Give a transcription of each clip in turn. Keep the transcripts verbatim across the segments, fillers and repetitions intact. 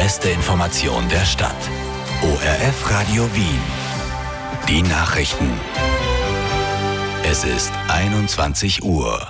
beste Information der Stadt. O R F Radio Wien. Die Nachrichten. Es ist einundzwanzig Uhr.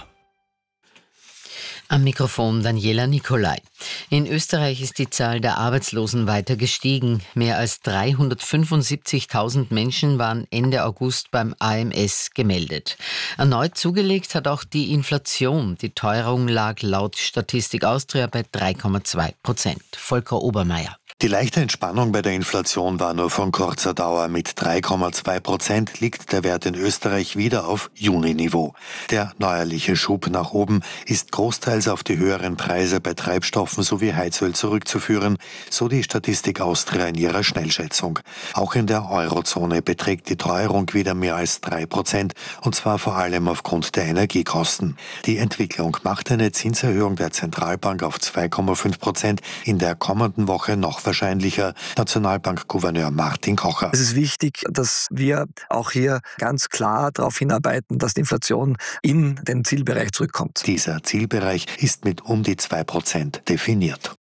Am Mikrofon Daniela Nicolai. In Österreich ist die Zahl der Arbeitslosen weiter gestiegen. Mehr als dreihundertfünfundsiebzigtausend Menschen waren Ende August beim A M S gemeldet. Erneut zugelegt hat auch die Inflation. Die Teuerung lag laut Statistik Austria bei drei Komma zwei Prozent. Volker Obermeier. Die leichte Entspannung bei der Inflation war nur von kurzer Dauer. Mit drei Komma zwei Prozent liegt der Wert in Österreich wieder auf Juni-Niveau. Der neuerliche Schub nach oben ist großteils auf die höheren Preise bei Treibstoffen sowie Heizöl zurückzuführen, so die Statistik Austria in ihrer Schnellschätzung. Auch in der Eurozone beträgt die Teuerung wieder mehr als drei Prozent, und zwar vor allem aufgrund der Energiekosten. Die Entwicklung macht eine Zinserhöhung der Zentralbank auf zwei Komma fünf Prozent in der kommenden Woche noch wahrscheinlicher. Nationalbankgouverneur Martin Kocher. Es ist wichtig, dass wir auch hier ganz klar darauf hinarbeiten, dass die Inflation in den Zielbereich zurückkommt. Dieser Zielbereich ist mit um die zwei Prozent definiert.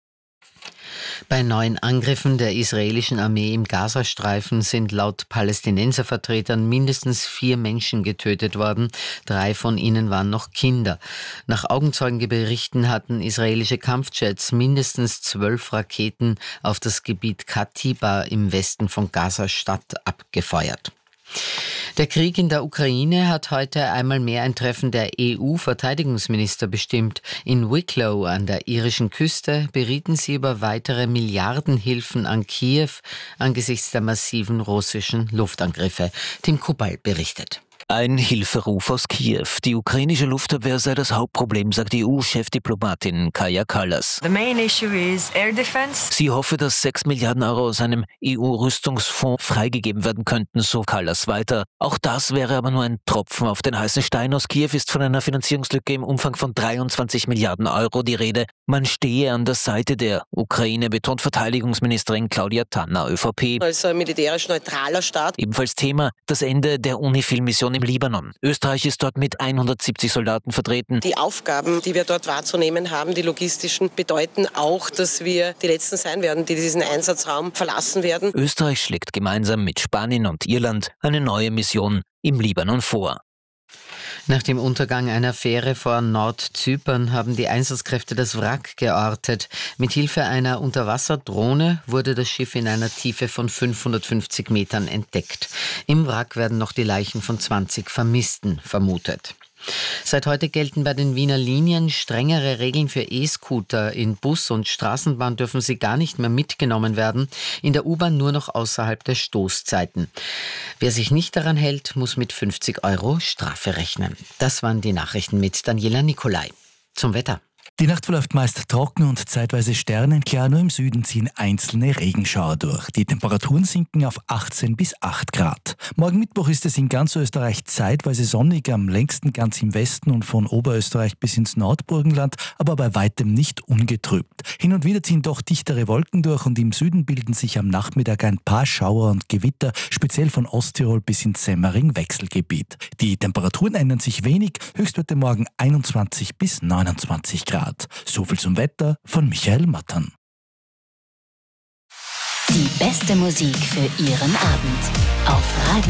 Bei neuen Angriffen der israelischen Armee im Gazastreifen sind laut Palästinenservertretern mindestens vier Menschen getötet worden. Drei von ihnen waren noch Kinder. Nach Augenzeugenberichten hatten israelische Kampfjets mindestens zwölf Raketen auf das Gebiet Katiba im Westen von Gaza-Stadt abgefeuert. Der Krieg in der Ukraine hat heute einmal mehr ein Treffen der E U-Verteidigungsminister bestimmt. In Wicklow an der irischen Küste berieten sie über weitere Milliardenhilfen an Kiew angesichts der massiven russischen Luftangriffe. Tim Kubal berichtet. Ein Hilferuf aus Kiew. Die ukrainische Luftabwehr sei das Hauptproblem, sagt E U-Chefdiplomatin Kaja Kallas. The main issue is air defense. Sie hoffe, dass sechs Milliarden Euro aus einem E U-Rüstungsfonds freigegeben werden könnten, so Kallas weiter. Auch das wäre aber nur ein Tropfen auf den heißen Stein. Aus Kiew ist von einer Finanzierungslücke im Umfang von dreiundzwanzig Milliarden Euro die Rede. Man stehe an der Seite der Ukraine, betont Verteidigungsministerin Claudia Tanner, ÖVP. Als ein militärisch neutraler Staat. Ebenfalls Thema das Ende der UNIFIL-Mission im Libanon. Österreich ist dort mit hundertsiebzig Soldaten vertreten. Die Aufgaben, die wir dort wahrzunehmen haben, die logistischen, bedeuten auch, dass wir die Letzten sein werden, die diesen Einsatzraum verlassen werden. Österreich schlägt gemeinsam mit Spanien und Irland eine neue Mission im Libanon vor. Nach dem Untergang einer Fähre vor Nordzypern haben die Einsatzkräfte das Wrack geortet. Mithilfe einer Unterwasserdrohne wurde das Schiff in einer Tiefe von fünfhundertfünfzig Metern entdeckt. Im Wrack werden noch die Leichen von zwanzig Vermissten vermutet. Seit heute gelten bei den Wiener Linien strengere Regeln für E-Scooter. In Bus und Straßenbahn dürfen sie gar nicht mehr mitgenommen werden, in der U-Bahn nur noch außerhalb der Stoßzeiten. Wer sich nicht daran hält, muss mit fünfzig Euro Strafe rechnen. Das waren die Nachrichten mit Daniela Nicolai. Zum Wetter. Die Nacht verläuft meist trocken und zeitweise sternenklar, nur im Süden ziehen einzelne Regenschauer durch. Die Temperaturen sinken auf achtzehn bis acht Grad. Morgen Mittwoch ist es in ganz Österreich zeitweise sonnig, am längsten ganz im Westen und von Oberösterreich bis ins Nordburgenland, aber bei weitem nicht ungetrübt. Hin und wieder ziehen doch dichtere Wolken durch und im Süden bilden sich am Nachmittag ein paar Schauer und Gewitter, speziell von Osttirol bis ins Semmering-Wechselgebiet. Die Temperaturen ändern sich wenig, Höchstwerte morgen einundzwanzig bis neunundzwanzig Grad. So viel zum Wetter von Michael Mattern. Die beste Musik für Ihren Abend auf Radio